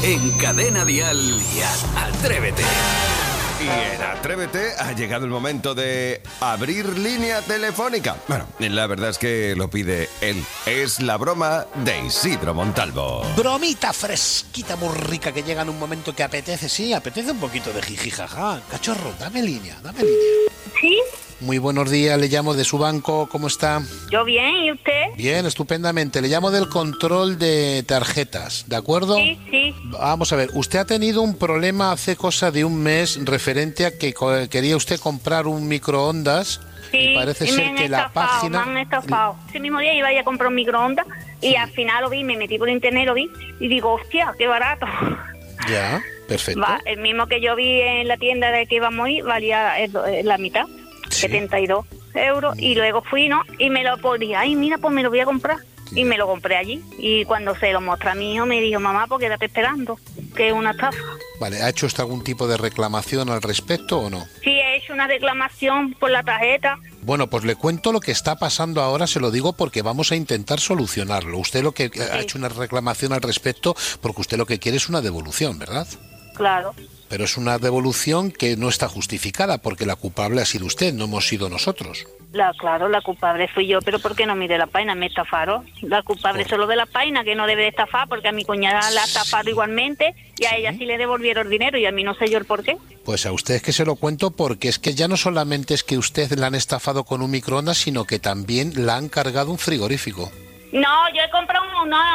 en Cadena Dial y Atrévete. Y en Atrévete ha llegado el momento de abrir línea telefónica. Bueno, la verdad es que lo pide él. Es la broma de Isidro Montalvo. Bromita fresquita, muy rica, que llega en un momento que apetece. Sí, apetece un poquito de jiji, jaja. Cachorro, dame línea. ¿Sí? Muy buenos días, le llamo de su banco. ¿Cómo está? Yo bien, ¿y usted? Bien, estupendamente. Le llamo del control de tarjetas, ¿de acuerdo? Sí. Vamos a ver, usted ha tenido un problema hace cosa de un mes referente a que quería usted comprar un microondas. Sí, y parece ser que la página... Me han estafado. Ese mismo día iba a ir a comprar un microondas y al final lo vi, me metí por internet, lo vi y digo, hostia, qué barato. Ya, perfecto. El mismo que yo vi en la tienda de que íbamos a ir valía la mitad, Sí. 72 euros, y luego fui, ¿no? Y me lo ponía, ay, mira, pues me lo voy a comprar. Y me lo compré allí. Y cuando se lo mostré a mi hijo, me dijo, mamá, pues quédate esperando, que es una estafa. Vale, ¿ha hecho usted algún tipo de reclamación al respecto o no? Sí, he hecho una reclamación por la tarjeta. Bueno, pues le cuento lo que está pasando ahora, se lo digo porque vamos a intentar solucionarlo. Usted lo que ha hecho una reclamación al respecto porque usted lo que quiere es una devolución, ¿verdad? Claro. Pero es una devolución que no está justificada porque la culpable ha sido usted, no hemos sido nosotros. Claro, la culpable fui yo, pero ¿por qué no mire la página? Me estafaron. La culpable es solo de la página, que no debe de estafar, porque a mi cuñada la ha estafado igualmente y a ella sí le devolvieron el dinero y a mí no sé yo el por qué. Pues a usted es que se lo cuento porque es que ya no solamente es que usted la han estafado con un microondas, sino que también la han cargado un frigorífico. No, yo he comprado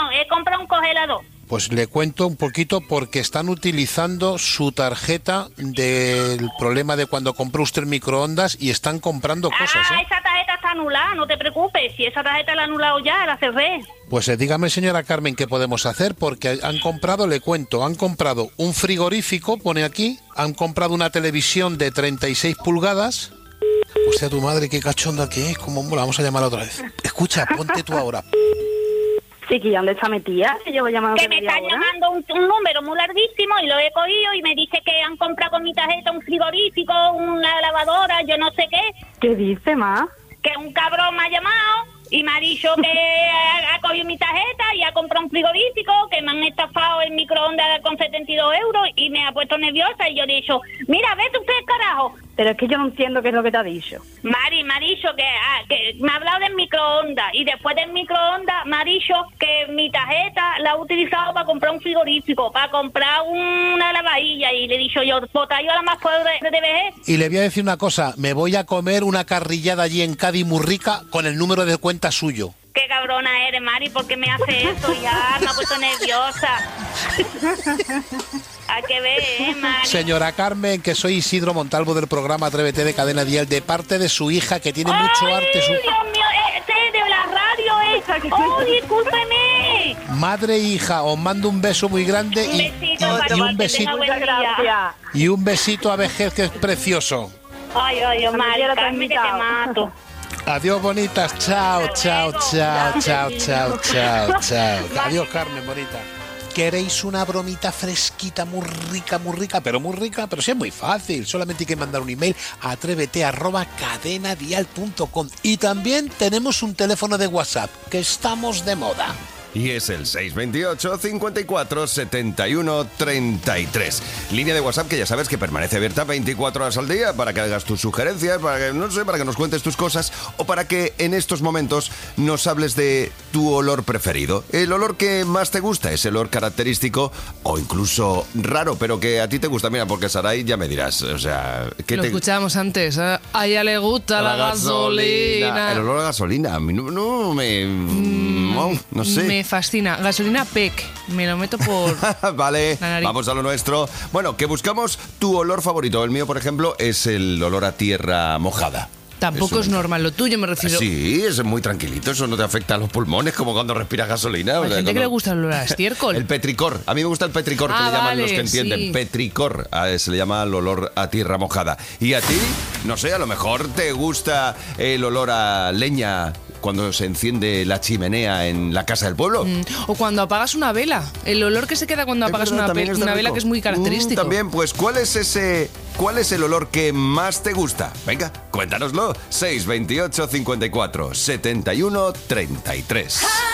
un congelador. Pues le cuento un poquito porque están utilizando su tarjeta del problema de cuando compró usted el microondas y están comprando cosas, ¿eh? Esa tarjeta está anulada, no te preocupes. Si esa tarjeta la han anulado ya, la cerré. Pues dígame, señora Carmen, ¿qué podemos hacer? Porque han comprado, le cuento, han comprado un frigorífico, pone aquí, han comprado una televisión de 36 pulgadas. Hostia, tu madre, qué cachonda que es, ¿cómo la vamos a llamar otra vez? Escucha, ponte tú ahora. Sí, que ¿dónde está metida? Que me están llamando un número muy larguísimo y lo he cogido y me dice que han comprado con mi tarjeta un frigorífico, una lavadora, yo no sé qué. ¿Qué dice, ma? Que un cabrón me ha llamado y me ha dicho que ha cogido mi tarjeta y ha comprado un frigorífico, que me han estafado el microondas con 72 euros y me ha puesto nerviosa y yo le he dicho, mira, vete usted, carajo. Pero es que yo no entiendo qué es lo que te ha dicho. Mari me ha dicho que me ha hablado del microondas y después del microondas me ha dicho que mi tarjeta la ha utilizado para comprar un frigorífico, para comprar una lavavajilla y le he dicho yo, puta, yo a la más pobre de vejez. Y le voy a decir una cosa, me voy a comer una carrillada allí en Cádiz muy rica con el número de cuenta suyo. Qué cabrona eres, Mari, ¿por qué me hace eso? Ya me ha puesto nerviosa. Hay que ver, Mari. Señora Carmen, que soy Isidro Montalvo del programa Atrévete de Cadena Dial, de parte de su hija que tiene mucho arte. Dios mío, este es de la radio esa. ¡Oh, discúlpeme! Madre e hija, os mando un beso muy grande y un besito a vejez, que es precioso. Ay, Mari, Carmen, que te mato. Adiós, bonitas. Chao. Adiós, Carmen, bonita. ¿Queréis una bromita fresquita, muy rica, pero sí es muy fácil? Solamente hay que mandar un email a atrévete@cadenadial.com. Y también tenemos un teléfono de WhatsApp, que estamos de moda. Y es el 628 54 71 33. Línea de WhatsApp que ya sabes que permanece abierta 24 horas al día para que hagas tus sugerencias, para que nos cuentes tus cosas o para que en estos momentos nos hables de tu olor preferido. El olor que más te gusta, ese olor característico o incluso raro, pero que a ti te gusta. Mira, porque Saray ya me dirás, o sea... Lo escuchábamos antes, ¿eh? A ella le gusta la gasolina. El olor a gasolina, a mí no sé. Me fascina. Gasolina PEC. Me lo meto por vale, la nariz. Vamos a lo nuestro. Bueno, que buscamos tu olor favorito. El mío, por ejemplo, es el olor a tierra mojada. Tampoco es normal, lo tuyo me refiero. Sí, es muy tranquilito, eso no te afecta a los pulmones como cuando respiras gasolina. Hay gente que le gusta el olor a estiércol. El petricor, a mí me gusta el petricor, que le llaman los que entienden. Sí. Petricor, se le llama el olor a tierra mojada. ¿Y a ti? No sé, a lo mejor te gusta el olor a leña cuando se enciende la chimenea en la casa del pueblo. O cuando apagas una vela. El olor que se queda cuando apagas una vela, que es muy característico. También, pues, ¿cuál es el olor que más te gusta? Venga, cuéntanoslo. 628 54 71 33.